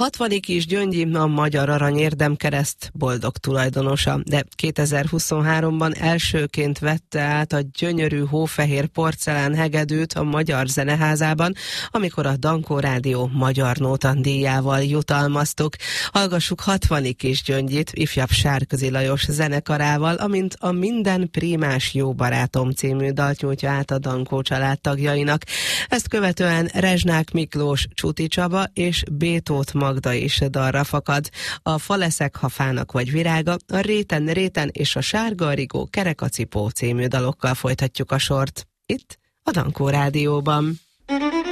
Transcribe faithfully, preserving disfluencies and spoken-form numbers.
Hatvani Kis Gyöngyi a Magyar Arany Érdemkereszt boldog tulajdonosa, de kétezer-huszonháromban elsőként vette át a gyönyörű hófehér porcelán hegedűt a Magyar Zeneházában, amikor a Dankó Rádió Magyar Nóta díjával jutalmaztuk. Hallgassuk Hatvani Kis Gyöngyit ifjabb Sárközi Lajos zenekarával, amint a Minden Prímás Jó Barátom című dalt nyújtja át a Dankó család tagjainak. Ezt követően Rezsnák Miklós, Csuti Csaba és Bétót Magda is dalra fakad. A Fa leszek, ha fának vagy virága, a Réten réten és a Sárga rigó, Kerekacipó című dalokkal folytatjuk a sort. Itt a Dankó Rádióban.